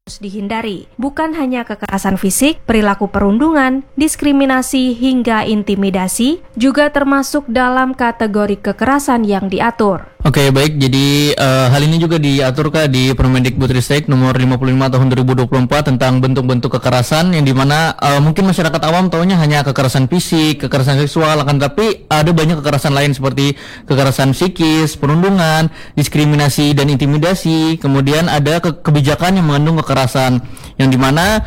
dihindari. Bukan hanya kekerasan fisik, perilaku perundungan, diskriminasi hingga intimidasi juga termasuk dalam kategori kekerasan yang diatur. Oke, baik. Jadi hal ini juga diatur di Permendikbudristek nomor 55 tahun 2024 tentang bentuk-bentuk kekerasan, yang dimana mungkin masyarakat awam taunya hanya kekerasan fisik, kekerasan seksual, akan tapi ada banyak kekerasan lain seperti kekerasan psikis, perundungan, diskriminasi dan intimidasi. Kemudian ada kebijakan yang mengandung kekerasan, yang dimana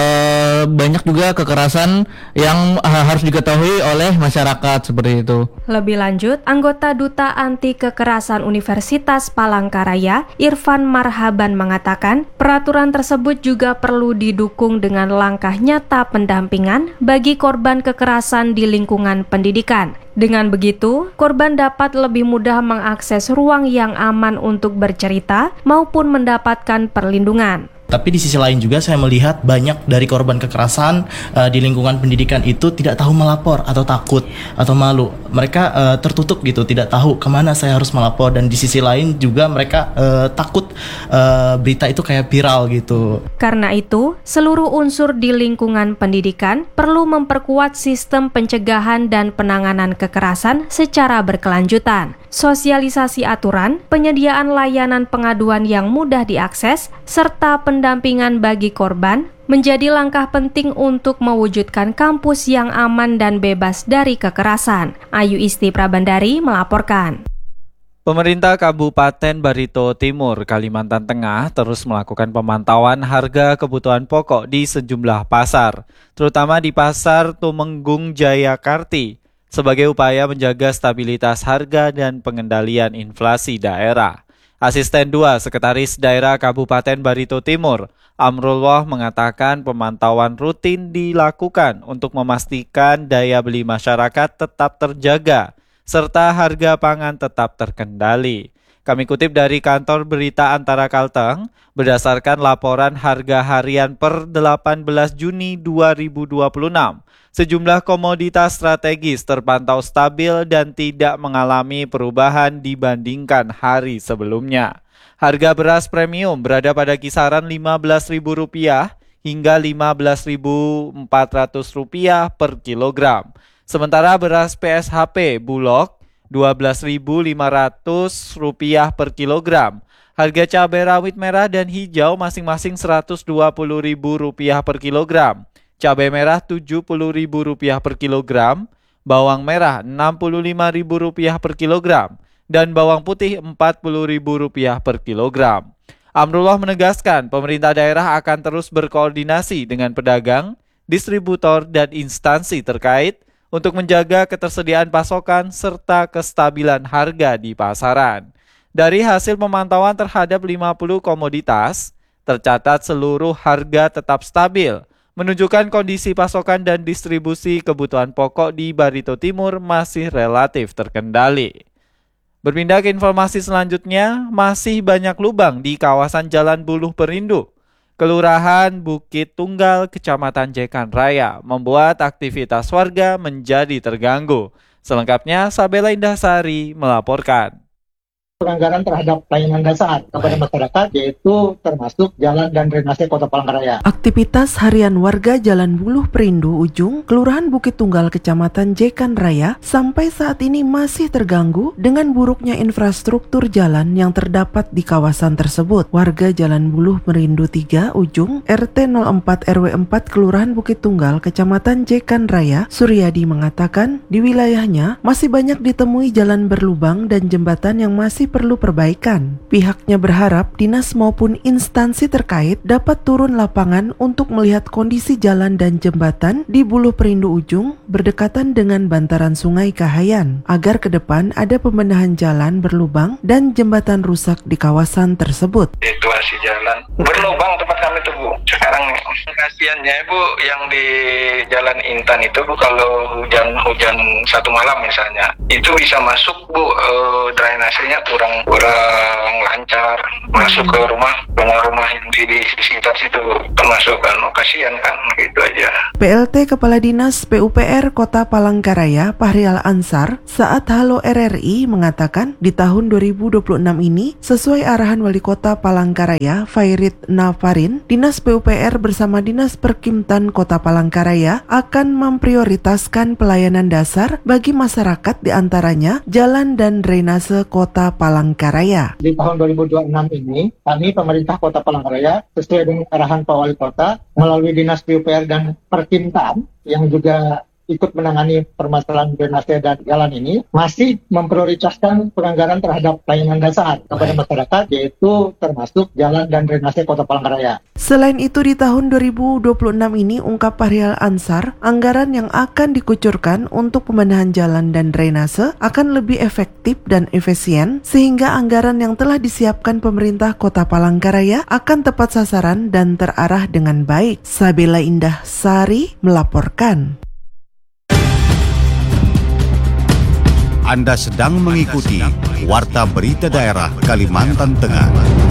banyak juga kekerasan yang harus diketahui oleh masyarakat seperti itu. Lebih lanjut, anggota Duta Anti Kekerasan Universitas Palangkaraya, Irfan Marhaban mengatakan, peraturan tersebut juga perlu didukung dengan langkah nyata pendampingan bagi korban kekerasan di lingkungan pendidikan. Dengan begitu, korban dapat lebih mudah mengakses ruang yang aman untuk bercerita maupun mendapatkan perlindungan. Tapi di sisi lain juga saya melihat banyak dari korban kekerasan di lingkungan pendidikan itu tidak tahu melapor atau takut atau malu. Mereka tertutup gitu, tidak tahu kemana saya harus melapor, dan di sisi lain juga mereka takut berita itu kayak viral gitu. Karena itu, seluruh unsur di lingkungan pendidikan perlu memperkuat sistem pencegahan dan penanganan kekerasan secara berkelanjutan. Sosialisasi aturan, penyediaan layanan pengaduan yang mudah diakses, serta pendampingan bagi korban menjadi langkah penting untuk mewujudkan kampus yang aman dan bebas dari kekerasan. Ayu Isti Prabandari melaporkan. Pemerintah Kabupaten Barito Timur, Kalimantan Tengah terus melakukan pemantauan harga kebutuhan pokok di sejumlah pasar, terutama di Pasar Tumenggung Jayakarta, sebagai upaya menjaga stabilitas harga dan pengendalian inflasi daerah. Asisten 2 Sekretaris Daerah Kabupaten Barito Timur, Amrullah, mengatakan pemantauan rutin dilakukan untuk memastikan daya beli masyarakat tetap terjaga, serta harga pangan tetap terkendali. Kami kutip dari kantor berita Antara Kalteng, berdasarkan laporan harga harian per 18 Juni 2026, sejumlah komoditas strategis terpantau stabil dan tidak mengalami perubahan dibandingkan hari sebelumnya. Harga beras premium berada pada kisaran Rp15.000 hingga Rp15.400 per kilogram. Sementara beras PSHP Bulog Rp12.500 per kilogram. Harga cabai rawit merah dan hijau masing-masing Rp120.000 per kilogram. Cabai merah Rp70.000 per kilogram, bawang merah Rp65.000 per kilogram, dan bawang putih Rp40.000 per kilogram. Amrullah menegaskan pemerintah daerah akan terus berkoordinasi dengan pedagang, distributor, dan instansi terkait untuk menjaga ketersediaan pasokan serta kestabilan harga di pasaran. Dari hasil pemantauan terhadap 50 komoditas, tercatat seluruh harga tetap stabil, menunjukkan kondisi pasokan dan distribusi kebutuhan pokok di Barito Timur masih relatif terkendali. Berpindah ke informasi selanjutnya, masih banyak lubang di kawasan Jalan Buluh Perindu, Kelurahan Bukit Tunggal, Kecamatan Jekan Raya, membuat aktivitas warga menjadi terganggu. Selengkapnya, Sabela Indahsari melaporkan. Pelanggaran terhadap pelayanan dasar kepada masyarakat, yaitu termasuk jalan dan drainase Kota Palangkaraya. Aktivitas harian warga Jalan Buluh Perindu Ujung, Kelurahan Bukit Tunggal, Kecamatan Jekan Raya, sampai saat ini masih terganggu dengan buruknya infrastruktur jalan yang terdapat di kawasan tersebut. Warga Jalan Buluh Perindu 3 Ujung, RT 04 RW 4 Kelurahan Bukit Tunggal, Kecamatan Jekan Raya, Suryadi mengatakan di wilayahnya masih banyak ditemui jalan berlubang dan jembatan yang masih perlu perbaikan. Pihaknya berharap dinas maupun instansi terkait dapat turun lapangan untuk melihat kondisi jalan dan jembatan di Buluh Perindu Ujung berdekatan dengan bantaran Sungai Kahayan, agar ke depan ada pembenahan jalan berlubang dan jembatan rusak di kawasan tersebut. Situasi jalan berlubang tempat kami tuh, Bu. Sekarang kasihannya Bu, yang di Jalan Intan itu, Bu, kalau hujan satu malam misalnya, itu bisa masuk, Bu, drainasenya kurang lancar, masuk ke rumah rumah-rumah yang di sekitar situ, termasuk kan kasihan kan, gitu aja. PLT Kepala Dinas PUPR Kota Palangkaraya, Fahrial Ansar, saat Halo RRI mengatakan di tahun 2026 ini, sesuai arahan Wali Kota Palangkaraya, Fairid Nafarin, Dinas PUPR bersama Dinas Perkimtan Kota Palangkaraya akan memprioritaskan pelayanan dasar bagi masyarakat, diantaranya jalan dan drainase Kota Palangkaraya. Di tahun 2026 ini, kami pemerintah Kota Palangkaraya sesuai dengan arahan Pak Wali Kota melalui Dinas PUPR dan Perkimtan yang juga ikut menangani permasalahan drainase dan jalan ini, masih memprioritaskan penganggaran terhadap pelayanan dasar kepada masyarakat, yaitu termasuk jalan dan drainase Kota Palangkaraya. Selain itu, di tahun 2026 ini, ungkap Fahrial Ansar, anggaran yang akan dikucurkan untuk pembenahan jalan dan drainase akan lebih efektif dan efisien, sehingga anggaran yang telah disiapkan pemerintah Kota Palangkaraya akan tepat sasaran dan terarah dengan baik. Sabila Indah Sari melaporkan. Anda sedang mengikuti Warta Berita Daerah Kalimantan Tengah.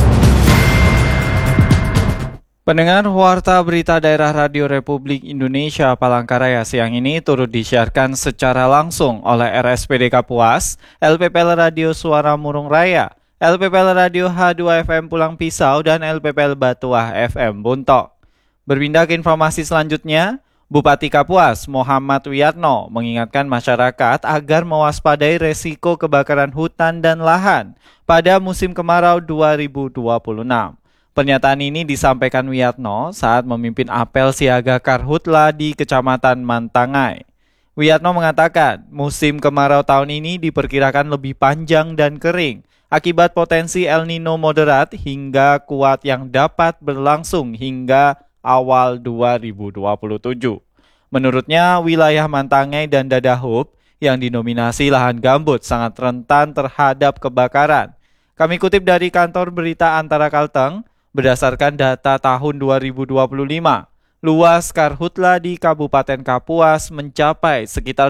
Pendengar, Warta Berita Daerah Radio Republik Indonesia Palangkaraya siang ini turut disiarkan secara langsung oleh RSPD Kapuas, LPPL Radio Suara Murung Raya, LPPL Radio H2FM Pulang Pisau, dan LPPL Batuah FM Buntok. Berpindah ke informasi selanjutnya, Bupati Kapuas Muhammad Wiyatno mengingatkan masyarakat agar mewaspadai resiko kebakaran hutan dan lahan pada musim kemarau 2026. Pernyataan ini disampaikan Wiyatno saat memimpin apel siaga Karhutla di Kecamatan Mantangai. Wiyatno mengatakan musim kemarau tahun ini diperkirakan lebih panjang dan kering akibat potensi El Nino moderat hingga kuat yang dapat berlangsung hingga awal 2027. Menurutnya, wilayah Mantangai dan Dadahub yang dinominasi lahan gambut sangat rentan terhadap kebakaran. Kami kutip dari kantor berita Antara Kalteng, berdasarkan data tahun 2025, luas Karhutla di Kabupaten Kapuas mencapai sekitar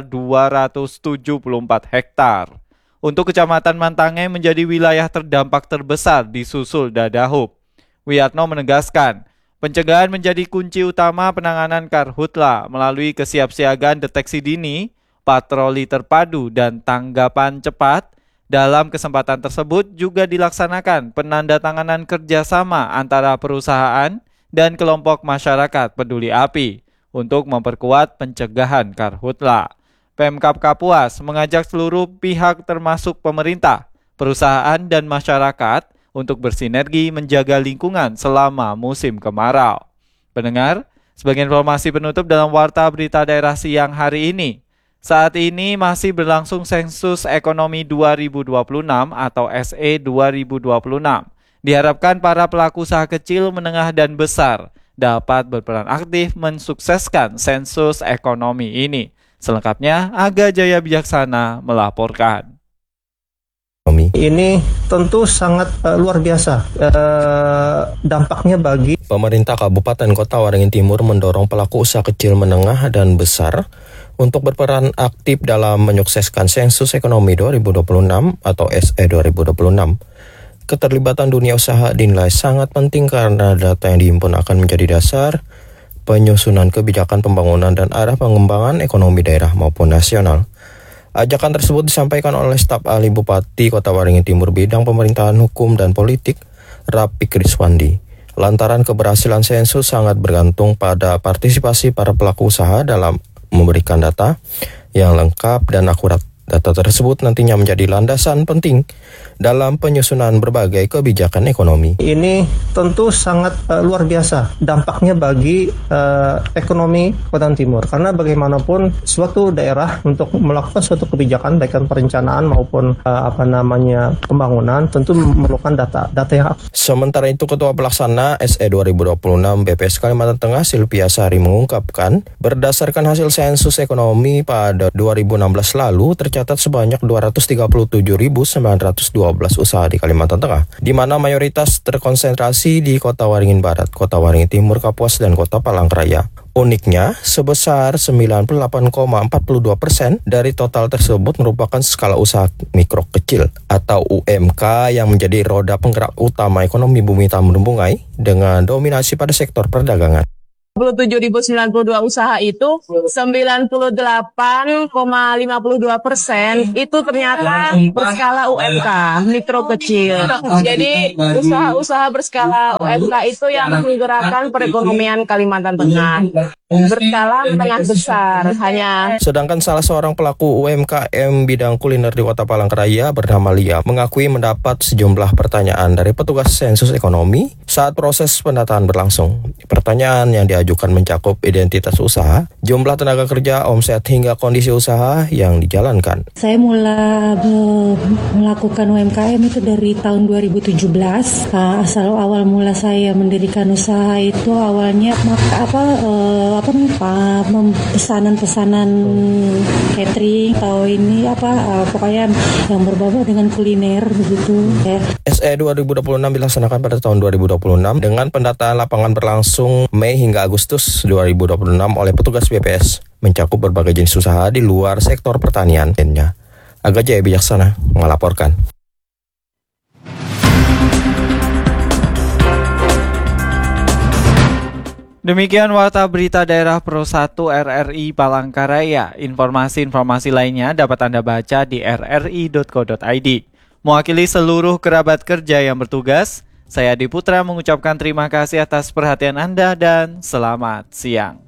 274 hektar. Untuk Kecamatan Mantangai menjadi wilayah terdampak terbesar disusul Dadahub. Wiyatno menegaskan, pencegahan menjadi kunci utama penanganan Karhutla melalui kesiapsiagaan deteksi dini, patroli terpadu, dan tanggapan cepat. Dalam kesempatan tersebut juga dilaksanakan penandatanganan kerjasama antara perusahaan dan kelompok masyarakat peduli api untuk memperkuat pencegahan Karhutla. Pemkab Kapuas mengajak seluruh pihak termasuk pemerintah, perusahaan, dan masyarakat untuk bersinergi menjaga lingkungan selama musim kemarau. Pendengar, sebagai informasi penutup dalam Warta Berita Daerah siang hari ini, saat ini masih berlangsung Sensus Ekonomi 2026 atau SE 2026. Diharapkan para pelaku usaha kecil, menengah, dan besar dapat berperan aktif mensukseskan sensus ekonomi ini. Selengkapnya, Aga Jaya Bijaksana melaporkan. Ini tentu sangat luar biasa dampaknya bagi pemerintah Kabupaten Kota Waringin Timur mendorong pelaku usaha kecil, menengah, dan besar untuk berperan aktif dalam menyukseskan Sensus Ekonomi 2026 atau SE 2026. Keterlibatan dunia usaha dinilai sangat penting karena data yang dihimpun akan menjadi dasar penyusunan kebijakan pembangunan dan arah pengembangan ekonomi daerah maupun nasional. Ajakan tersebut disampaikan oleh staf ahli Bupati Kota Waringin Timur bidang pemerintahan hukum dan politik, Rapik Riswandi. Lantaran keberhasilan sensus sangat bergantung pada partisipasi para pelaku usaha dalam memberikan data yang lengkap dan akurat. Data tersebut nantinya menjadi landasan penting dalam penyusunan berbagai kebijakan ekonomi. Ini tentu sangat luar biasa dampaknya bagi ekonomi Kota Timur, karena bagaimanapun suatu daerah untuk melakukan suatu kebijakan baik perencanaan maupun pembangunan tentu memerlukan data yang akurat. Sementara itu, Ketua Pelaksana SE 2026 BPS Kalimantan Tengah Silvia Sari mengungkapkan, berdasarkan hasil sensus ekonomi pada 2016 lalu tercatat tercatat sebanyak 237.912 usaha di Kalimantan Tengah, di mana mayoritas terkonsentrasi di Kota Waringin Barat, Kota Waringin Timur, Kapuas, dan Kota Palangkaraya. Uniknya, sebesar 98,42% dari total tersebut merupakan skala usaha mikro kecil atau UMK yang menjadi roda penggerak utama ekonomi Bumi Tambun Bungai dengan dominasi pada sektor perdagangan. 27.092 usaha itu 98,52% itu ternyata berskala UMK, mikro kecil. Jadi usaha-usaha berskala UMK itu yang menggerakkan perekonomian Kalimantan Tengah. Berskala menengah besar hanya. Sedangkan salah seorang pelaku UMKM bidang kuliner di Kota Palangkaraya bernama Lia mengakui mendapat sejumlah pertanyaan dari petugas sensus ekonomi saat proses pendataan berlangsung. Pertanyaan yang diajukan mencakup identitas usaha, jumlah tenaga kerja, omset hingga kondisi usaha yang dijalankan. Saya mulai melakukan UMKM itu dari tahun 2017. Asal awal mula saya mendirikan usaha itu awalnya pesanan-pesanan catering atau ini pokoknya yang berbau dengan kuliner begitu ya. SE 2026 dilaksanakan pada tahun 2026 dengan pendataan lapangan berlangsung Mei hingga Agustus 2026 oleh petugas BPS mencakup berbagai jenis usaha di luar sektor pertanian. Aga Jaya Bijaksana melaporkan. Demikian Warta Berita Daerah Pro 1 RRI Palangkaraya. Informasi-informasi lainnya dapat Anda baca di rri.co.id. Mewakili seluruh kerabat kerja yang bertugas, saya Adi Putra mengucapkan terima kasih atas perhatian Anda dan selamat siang.